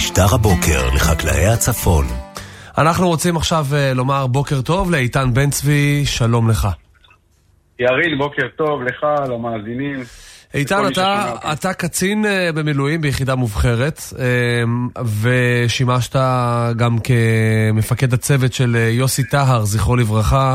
משטר הבוקר לחקלאי הצפון. אנחנו רוצים עכשיו לומר בוקר טוב לאיתן בן צבי, שלום לך. יריל, בוקר טוב לך, למאזינים. איתן, אתה קצין במילואים ביחידה מובחרת, ושימשת גם כמפקד הצוות של יוסי טהר, זכרו לברכה,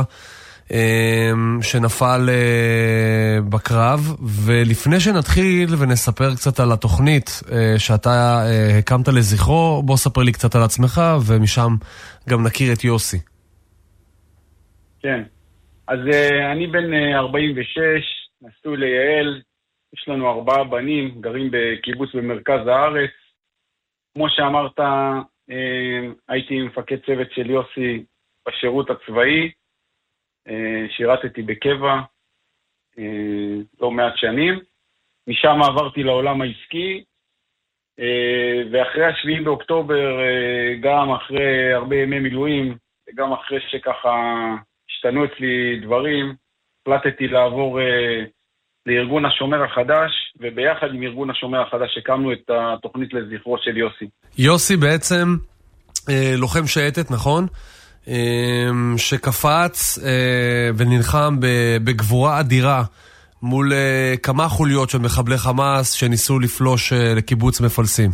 שנפל בקרב. ולפני שנתחיל ונספר קצת על התוכנית שאתה הקמת לזכרו, בוא ספר לי קצת על עצמך, ומשם גם נכיר את יוסי. כן, אז אני בן 46, נשוי ליעל, יש לנו 4 בנים, גרים בקיבוץ במרכז הארץ. כמו שאמרת, הייתי מפקד צוות של יוסי בשירות הצבאי, שירתתי בקבע לא מעט שנים. משם עברתי לעולם העסקי, ואחרי 7 באוקטובר, גם אחרי הרבה ימי מילואים, וגם אחרי שככה השתנו אצלי דברים, החלטתי לעבור לארגון השומר החדש, וביחד עם ארגון השומר החדש הקמנו את התוכנית לזכרו של יוסי. יוסי בעצם לוחם שייטת, נכון? שקפץ ונלחם בגבורה אדירה מול כמה חוליות של מחבלי חמאס שניסו לפלוש לקיבוץ מפלסים.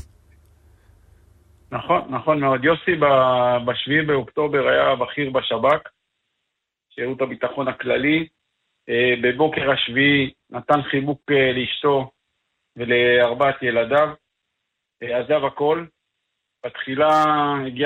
נכון מאוד. יוסי ב7 באוקטובר היה בכיר בשב"כ, שירות הביטחון הכללי. בבוקר השביעי נתן חיבוק לאשתו ול4 ילדיו, עזב הכל. בתחילה הגיע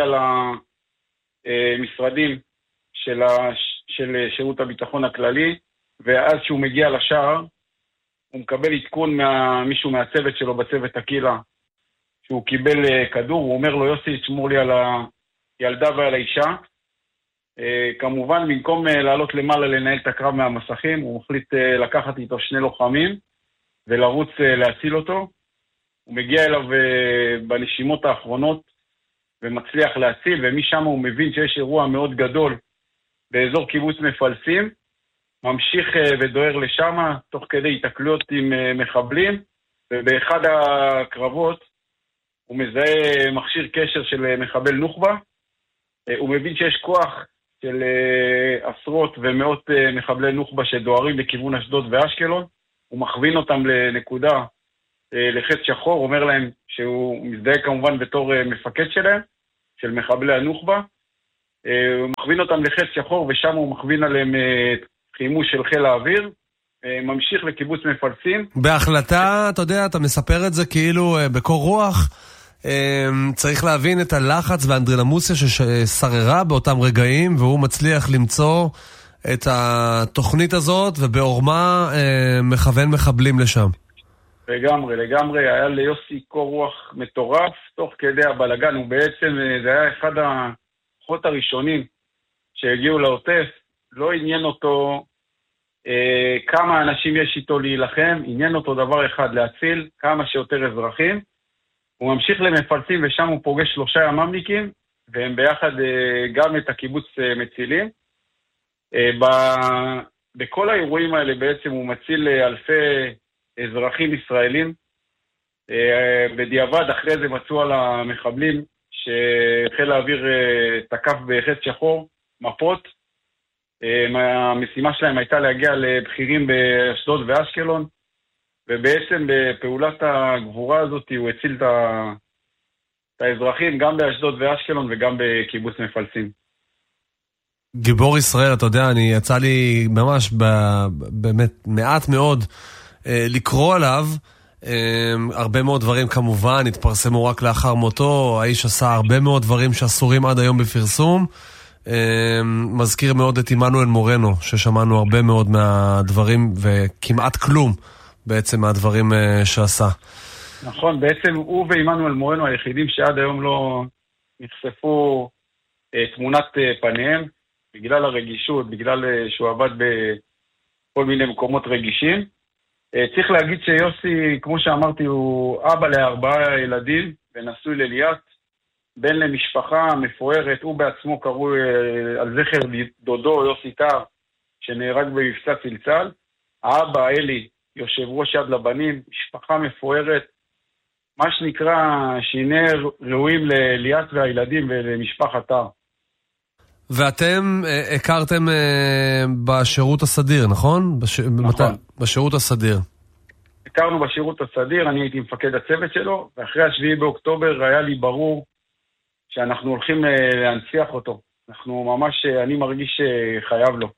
למשרדים של שירות הביטחון הכללי, ואז שהוא מגיע לשער, הוא מקבל עדכון מישהו מהצוות שלו בצוות הקילה, שהוא קיבל כדור. הוא אומר לו, יוסי, תשמור לי על הילדה ועל האישה. כמובן, במקום לעלות למעלה לנהל את הקרב מהמסכים, הוא מחליט לקחת איתו 2 לוחמים ולרוץ להציל אותו. הוא מגיע אליו בנשימות האחרונות ומצליח להציל, ומשם הוא מבין שיש אירוע מאוד גדול באזור קיבוץ מפלסים, ממשיך ודוהר לשם תוך כדי התקלויות עם מחבלים, ובאחד הקרבות הוא מזהה מכשיר קשר של מחבל נוח'בה. הוא מבין שיש כוח של עשרות ומאות מחבלי נוח'בה שדוהרים לכיוון אשדוד ואשקלון. הוא מכווין אותם לנקודה לחץ שחור, אומר להם שהוא מזדהה כמובן בתור מפקד שלהם, של מחבלי הנוח'בה. הוא מכווין אותם לחץ שחור, ושם הוא מכווין עליהם חימוש של חיל האוויר, ממשיך לקיבוץ מפלסים. בהחלטה, אתה יודע, אתה מספר את זה כאילו בקור רוח, צריך להבין את הלחץ והאנדרלמוסיה ששררה באותם רגעים, והוא מצליח למצוא את התוכנית הזאת, ובעורמה מכוון מחבלים לשם. לגמרי, היה ליוסי קור רוח מטורף, תוך כדי הבלגן. הוא בעצם, זה היה אחד הכוחות הראשונים שהגיעו לעוטף. לא עניין אותו כמה אנשים יש איתו להילחם, עניין אותו דבר אחד, להציל כמה שיותר אזרחים. הוא ממשיך למפלסים, ושם הוא פוגש 3 ימ"מניקים, והם ביחד גם את הקיבוץ מצילים. בכל האירועים האלה בעצם הוא מציל אלפי אזרחים ישראלים. בדיעבד אחרי זה מצאו על המחבלים שחיל האוויר תקף בחץ שחור מפות. המשימה שלהם הייתה להגיע לבחירים באשדוד ואשקלון, ובעצם בפעולת הגבורה הזאת הוא הציל את האזרחים גם באשדוד ואשקלון וגם בקיבוץ מפלסים. גיבור ישראל, אתה יודע, יצא לי ממש באמת מעט מאוד לקרוא עליו. הרבה מאוד דברים כמובן התפרסמו רק לאחר מותו. האיש עשה הרבה מאוד דברים שאסורים עד היום בפרסום. מזכיר מאוד את עמנואל מורנו, ששמענו הרבה מאוד מהדברים וכמעט כלום בעצם מהדברים שעשה. נכון, בעצם הוא ועמנואל מורנו היחידים שעד היום לא נחשפו תמונת פניהם, בגלל הרגישות, בגלל שהוא עבד בכל מיני מקומות רגישים. צריך להגיד שיוסי, כמו שאמרתי, הוא אבא ל4 ילדים ונשוי לליאת, בן למשפחה מפוארת. הוא בעצמו קראו על זכר דודו יוסי טהר, שנהרג במבצע צלצל. האבא אלי, יושב ראש יד לבנים, משפחה מפוארת, מה שנקרא, שינר ראויים ליאת והילדים ולמשפחת טהר. ואתם הכרתם בשירות הסדיר, נכון? נכון. בשירות הסדיר. הכרנו בשירות הסדיר, אני הייתי מפקד הצוות שלו, ואחרי 7 באוקטובר היה לי ברור שאנחנו הולכים להנציח אותו. אנחנו ממש, אני מרגיש חייב לו.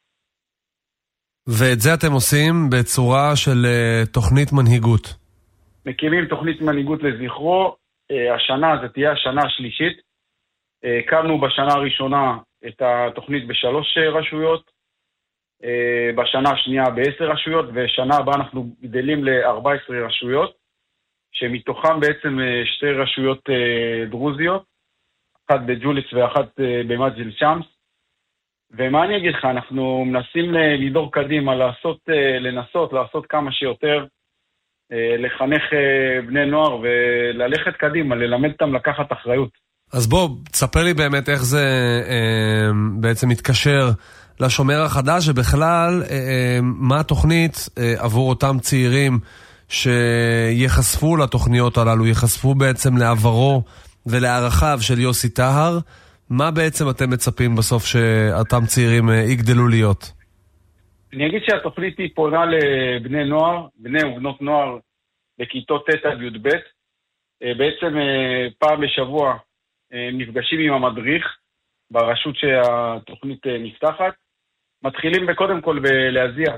ואת זה אתם עושים בצורה של תוכנית מנהיגות. מקימים תוכנית מנהיגות לזכרו. השנה, זה תהיה השנה השלישית. הקמנו בשנה הראשונה את התוכנית ב3 רשויות, בשנה השנייה ב10 רשויות, ושנה הבאה אנחנו גדלים ל14 רשויות, שמתוכם בעצם 2 רשויות דרוזיות, אחת בג'וליס ואחת במג'דל שמס. ומה אני אגיד לך, אנחנו מנסים לדור קדימה, לנסות לעשות כמה שיותר, לחנך בני נוער וללכת קדימה, ללמד אותם לקחת אחריות. אז בוא, תספר לי באמת איך זה בעצם מתקשר לשומר החדש, ובכלל מה התוכנית עבור אותם צעירים שיחשפו לתוכניות הללו, יחשפו בעצם לעברו ולערכיו של יוסי טהר. מה בעצם אתם מצפים בסוף שאותם צעירים יגדלו להיות? אני אגיד שהתוכנית היא פונה לבני נוער, בני ובנות נוער בכיתות ט' עד י"ב. בעצם פעם בשבוע נפגשים עם המדריך ברשות שהתוכנית נפתחת. מתחילים קודם כל בלהזיע,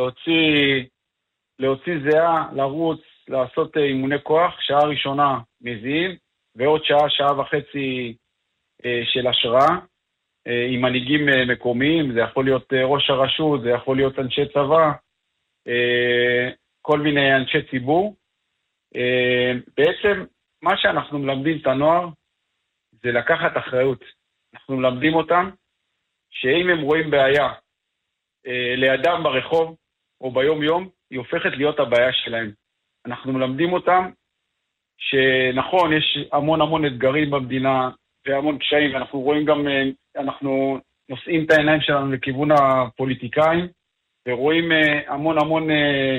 להוציא זהה, לרוץ, לעשות אימוני כוח. שעה ראשונה מזיעים, ועוד שעה וחצי של השראה, עם מנהיגים מקומיים. זה יכול להיות ראש הרשות, זה יכול להיות אנשי צבא, כל מיני אנשי ציבור. בעצם מה שאנחנו מלמדים את הנוער זה לקחת אחריות. אנחנו מלמדים אותם שאם הם רואים בעיה לידם ברחוב או ביום יום, היא הופכת להיות הבעיה שלהם. אנחנו מלמדים אותם שנכון, יש המון אתגרים במדינה והמון קשיים, ואנחנו רואים גם, אנחנו נושאים את העיניים שלנו לכיוון הפוליטיקאים, ורואים המון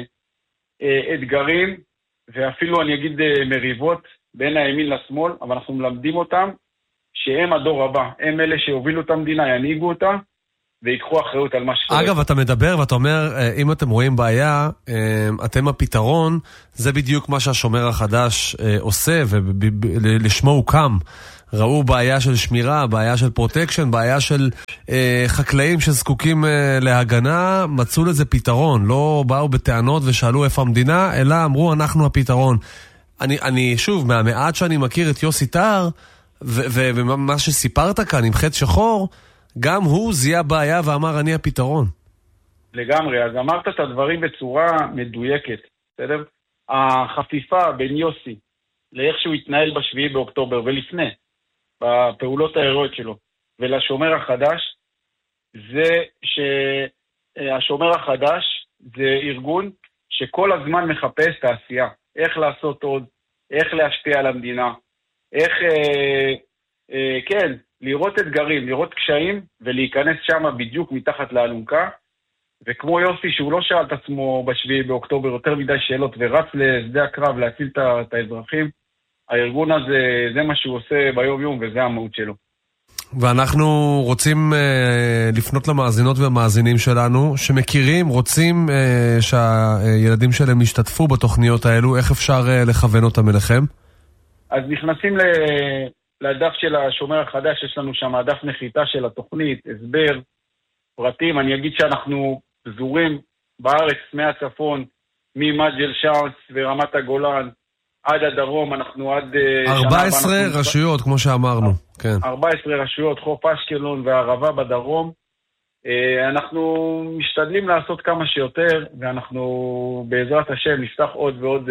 אתגרים, ואפילו אני אגיד מריבות בין הימין לשמאל, אבל אנחנו מלמדים אותם שהם הדור הבא, הם אלה שהובילו את המדינה, ינהיגו אותה, ויקחו אחריות על מה שקורה. אגב, אתה מדבר ואתה אומר, אם אתם רואים בעיה, אתם הפתרון, זה בדיוק מה שהשומר החדש עושה, ולשמו הוא קם. ראו בעיה של שמירה, בעיה של פרוטקשן, בעיה של חקלאים שזקוקים להגנה, מצאו לזה פתרון. לא באו בטענות ושאלו איפה המדינה, אלא אמרו אנחנו הפתרון. אני שוב, מהמעט שאני מכיר את יוסי טהר, ומה שסיפרת כאן עם חץ שחור, גם הוא זיהה בעיה ואמר אני הפתרון. לגמרי, אז אמרת את הדברים בצורה מדויקת, בסדר? החפיפה בין יוסי לאיך שהוא התנהל ב7 באוקטובר ולפני, בפעולות ההירואיות שלו, ולשומר החדש, זה שהשומר החדש זה ארגון שכל הזמן מחפש תעשייה, איך לעשות עוד, איך להשפיע על המדינה, איך, כן, לראות אתגרים, לראות קשיים, ולהיכנס שם בדיוק מתחת לאלונקה, וכמו יוסי שהוא לא שאל את עצמו ב7 באוקטובר יותר מדי שאלות, ורץ לשדה הקרב להציל את האזרחים, הארגון הזה, זה מה שהוא עושה ביום יום, וזה המהות שלו. ואנחנו רוצים לפנות למאזינות והמאזינים שלנו, שמכירים, רוצים שהילדים שלהם ישתתפו בתוכניות האלו, איך אפשר לכוון אותם אליכם? אז נכנסים לדף של השומר החדש, יש לנו שם דף נחיתה של התוכנית, הסבר, פרטים. אני אגיד שאנחנו פזורים בארץ מהצפון, ממג'דל שמס ורמת הגולן, עד הדרום, אנחנו עד 14 רשויות, כמו שאמרנו. כן. 14 רשויות, חוף אשקלון והערבה בדרום. אנחנו משתדלים לעשות כמה שיותר, ואנחנו בעזרת השם נפתח עוד ועוד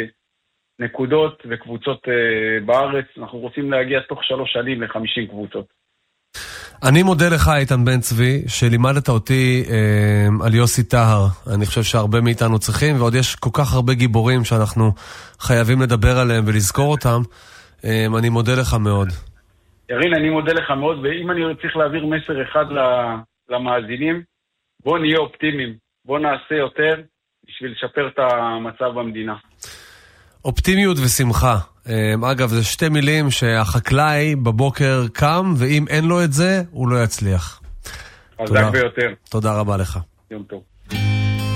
נקודות וקבוצות בארץ. אנחנו רוצים להגיע תוך 3 שנים ל50 קבוצות. אני מודה לך, איתן בן צבי, שלימדת אותי על יוסי טהר. אני חושב שהרבה מאיתנו צריכים, ועוד יש כל כך הרבה גיבורים שאנחנו חייבים לדבר עליהם ולזכור אותם. אני מודה לך מאוד. ירין, אני מודה לך מאוד, ואם אני צריך להעביר מסר אחד למאזינים, בוא נהיה אופטימיים, בוא נעשה יותר בשביל לשפר את המצב במדינה. אופטימיות ושמחה. אגב, זה שתי מילים שהחקלאי בבוקר קם, ואם אין לו את זה, הוא לא יצליח. חזק ביותר. תודה רבה לך. יום טוב.